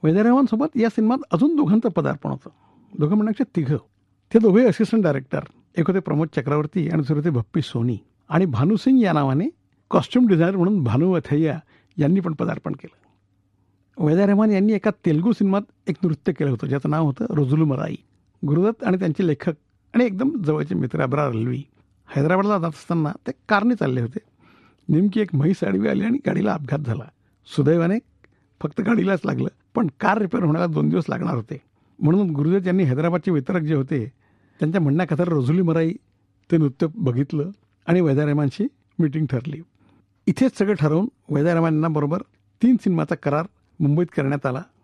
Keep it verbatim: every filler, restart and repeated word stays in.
वैद्य रहमानसोबत या सिनेमात अजून दोघांचं पदार्पण होतं. दोघं म्हणण्याचे तिघं. ते दोघे असिस्टंट डायरेक्टर. एक होते प्रमोद चक्रवर्ती आणि दुसरे होते भप्पी सोनी. आणि भानुसिंग या नावाने कॉस्ट्युम डिझायनर म्हणून भानू अथय्या यांनी पण पदार्पण केलं. वैद्य रहमान यांनी एका तेलुगू सिनेमात एक नृत्य केलं होतं ज्याचं नाव होतं रोजुलू मराई. गुरुदत्त आणि त्यांचे लेखक आणि एकदम जवळचे मित्र अब्रार अल्वी हैदराबादला जात असताना ते कारने चालले होते. नेमकी एक म्हैस आडवी आली आणि गाडीला अपघात झाला. सुदैवाने फक्त गाडीलाच लागलं, पण कार रिपेअर होण्याला दोन दिवस लागणार होते. म्हणून गुरुदत्त यांनी हैदराबादचे वितरक जे होते त्यांच्या म्हणण्याखातर रोजुली मराई ते नृत्य बघितलं आणि वैद्य रहमानशी मीटिंग ठरली. इथेच सगळं ठरवून वैद्य रहमान यांना बरोबर तीन सिनेमाचा करार मुंबईत करण्यात आला.